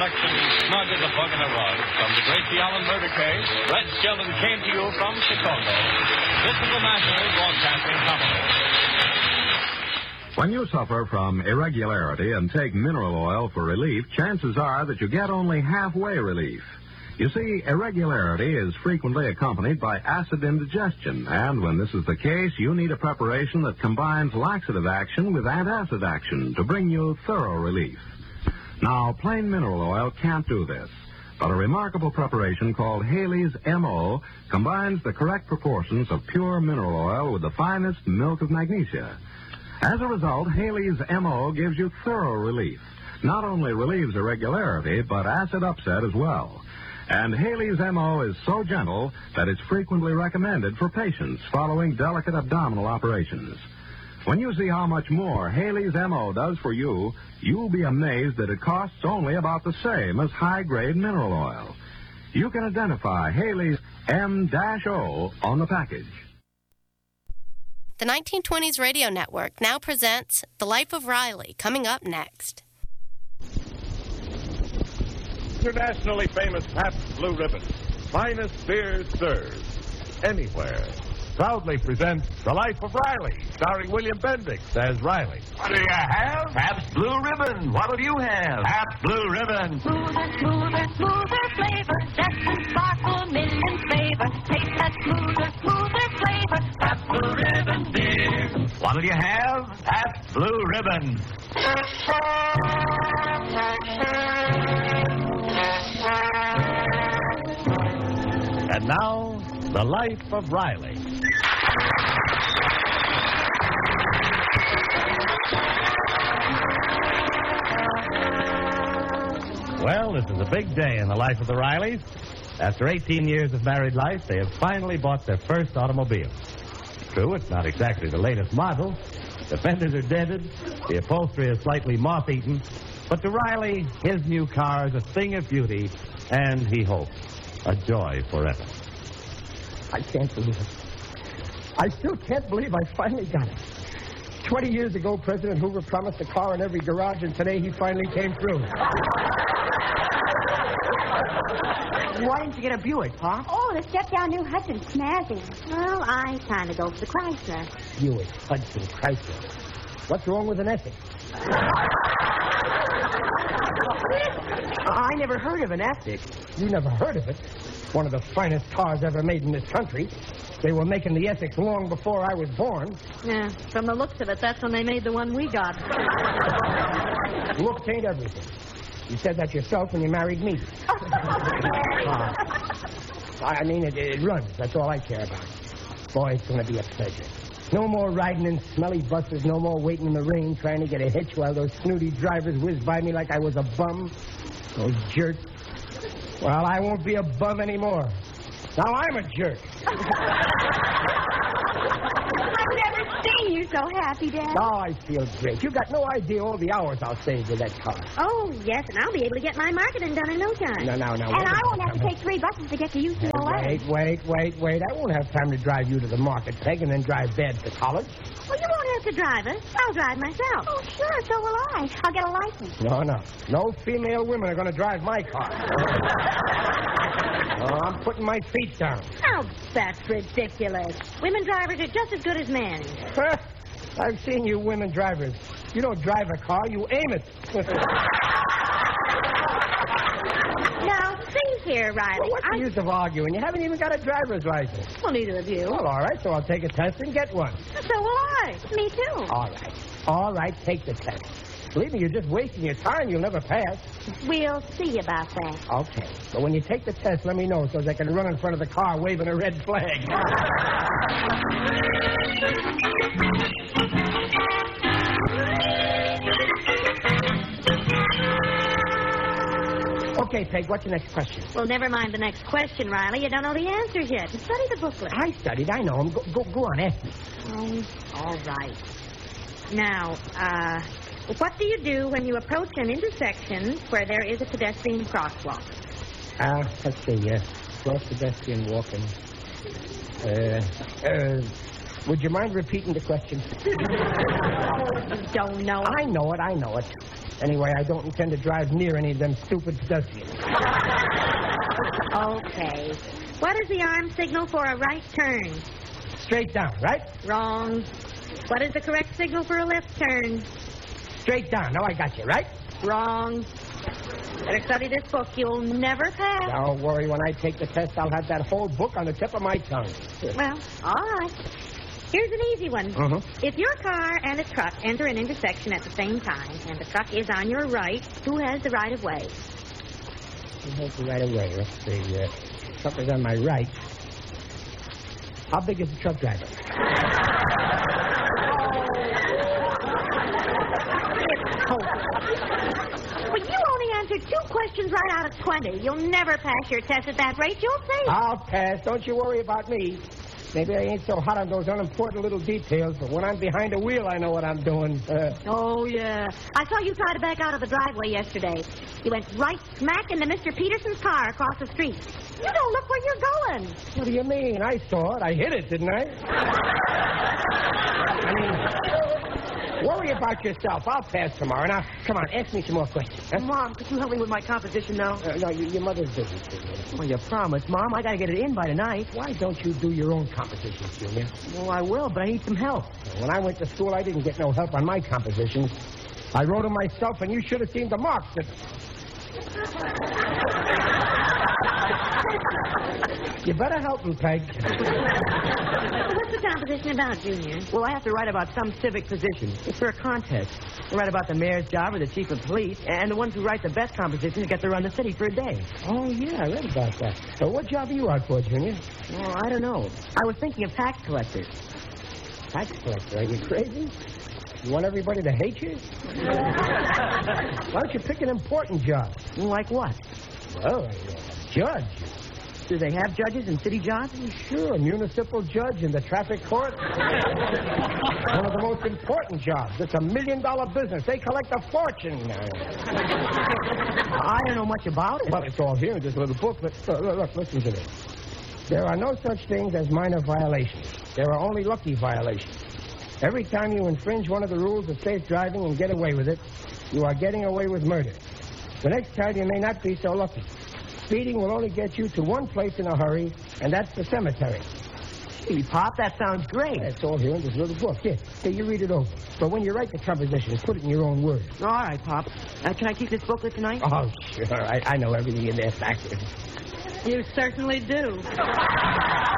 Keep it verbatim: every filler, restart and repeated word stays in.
collection snug as a bug in a rug from the Gracie Allen murder case, Red Skelton came to you from Chicago. This is the National Broadcasting Company. When you suffer from irregularity and take mineral oil for relief, chances are that you get only halfway relief. You see, irregularity is frequently accompanied by acid indigestion, and when this is the case, you need a preparation that combines laxative action with antacid action to bring you thorough relief. Now, plain mineral oil can't do this, but a remarkable preparation called Haley's M O combines the correct proportions of pure mineral oil with the finest milk of magnesia. As a result, Haley's M O gives you thorough relief. Not only relieves irregularity, but acid upset as well. And Haley's M O is so gentle that it's frequently recommended for patients following delicate abdominal operations. When you see how much more Haley's M O does for you, you'll be amazed that it costs only about the same as high-grade mineral oil. You can identify Haley's M O on the package. The nineteen twenties Radio Network now presents The Life of Riley, coming up next. Internationally famous Pabst Blue Ribbon, finest beer served anywhere, proudly presents The Life of Riley, starring William Bendix as Riley. What do you have? Pabst Blue Ribbon. What'll you have? Pabst Blue Ribbon. Smoother, smoother, smoother flavor, zest and sparkle, mint and flavor. Taste that smoother, smoother flavor, Pabst Blue Ribbon beer. What'll you have? Pabst Blue Ribbon. And now, The Life of Riley. Well, this is a big day in the life of the Rileys. After eighteen years of married life, they have finally bought their first automobile. True, it's not exactly the latest model. The fenders are dented, the upholstery is slightly moth-eaten, but to Riley, his new car is a thing of beauty, and he hopes, a joy forever. I can't believe it. I still can't believe I finally got it. Twenty years ago, President Hoover promised a car in every garage, and today he finally came through. Why didn't you get a Buick, Pop? Oh, the step-down new Hudson snazzy. Well, I kind of go for the Chrysler. Buick, Hudson, Chrysler. What's wrong with an Essex? I never heard of an Essex. You never heard of it? One of the finest cars ever made in this country. They were making the Essex long before I was born. Yeah, from the looks of it, that's when they made the one we got. Looks ain't everything. You said that yourself when you married me. uh, I mean, it, it runs. That's all I care about. Boy, it's going to be a pleasure. No more riding in smelly buses. No more waiting in the rain trying to get a hitch while those snooty drivers whiz by me like I was a bum. Those jerks. Well, I won't be a bum anymore. Now I'm a jerk. I've never seen you so happy, Dad. Oh, I feel great. You got no idea all the hours I'll save with that car. Oh, yes, and I'll be able to get my marketing done in no time. No, no, no. And I won't have to take three buses to get to U C L A. Wait, wait, wait, wait. I won't have time to drive you to the market, Peg, and then drive Dad to college. Well, you won't have to drive us. I'll drive myself. Oh, sure, so will I. I'll get a license. No, no. No female women are going to drive my car. Oh, I'm putting my feet down. Oh, that's ridiculous. Women drivers are just as good as men. I've seen you women drivers. You don't drive a car, you aim it. Now, see here, Riley. Well, what's I... the use of arguing? You haven't even got a driver's license. Well, neither of you. Well, all right, so I'll take a test and get one. So will I. Me too. All right. All right, take the test. Believe me, you're just wasting your time. You'll never pass. We'll see about that. Okay. So when you take the test, let me know so I can run in front of the car waving a red flag. Okay, Peg, what's the next question? Well, never mind the next question, Riley. You don't know the answers yet. Study the booklet. I studied. I know them. Go, go, go on, ask me. Oh, all right. Now, uh, what do you do when you approach an intersection where there is a pedestrian crosswalk? Uh, let's see. Uh, cross pedestrian walking. Uh, uh, Would you mind repeating the question? You don't know. I know it, I know it. Anyway, I don't intend to drive near any of them stupid pedestrians. Okay. What is the arm signal for a right turn? Straight down, right? Wrong. What is the correct signal for a left turn? Straight down. Now I got you, right? Wrong. Better study this book. You'll never pass. Don't worry. When I take the test, I'll have that whole book on the tip of my tongue. Well, all right. Here's an easy one. Uh-huh. If your car and a truck enter an intersection at the same time, and the truck is on your right, who has the right of way? Who has the right of way? Let's see. Uh, truck is on my right. How big is the truck driver? Well, you only answered two questions right out of twenty. You'll never pass your test at that rate. You'll see. I'll pass. Don't you worry about me. Maybe I ain't so hot on those unimportant little details, but when I'm behind the wheel, I know what I'm doing. Uh, oh, yeah. I saw you try to back out of the driveway yesterday. You went right smack into Mister Peterson's car across the street. You don't look where you're going. What do you mean? I saw it. I hit it, didn't I? I mean, worry about yourself. I'll pass tomorrow. Now, come on, ask me some more questions. Huh? Mom, could you help me with my composition now? Uh, no, you, your mother's busy. Well, you promised, Mom. I got to get it in by tonight. Why don't you do your own compositions, Junior? Well, I will, but I need some help. When I went to school, I didn't get no help on my compositions. I wrote them myself, and you should have seen the marks that... You better help him, Peg. What's the composition about, Junior? Well, I have to write about some civic position. It's for a contest. I write about the mayor's job or the chief of police, and the ones who write the best compositions get to run the city for a day. Oh, yeah, I read about that. So what job are you out for, Junior? Well, I don't know. I was thinking of tax collector. Tax collector? Are you crazy? You want everybody to hate you? Why don't you pick an important job? Like what? Well, a judge. Do they have judges and city jobs? Sure, a municipal judge in the traffic court. One of the most important jobs. It's a million-dollar business. They collect a fortune. I don't know much about it. Well, it's all here in this little book. But look, look, look, listen to this. There are no such things as minor violations. There are only lucky violations. Every time you infringe one of the rules of safe driving and get away with it, you are getting away with murder. The next time you may not be so lucky. Speeding will only get you to one place in a hurry, and that's the cemetery. Gee, Pop, that sounds great. It's all here in this little book. Here, here, you read it over. But when you write the composition, put it in your own words. All right, Pop. Uh, can I keep this booklet tonight? Oh, sure. I, I know everything in there backwards. You certainly do.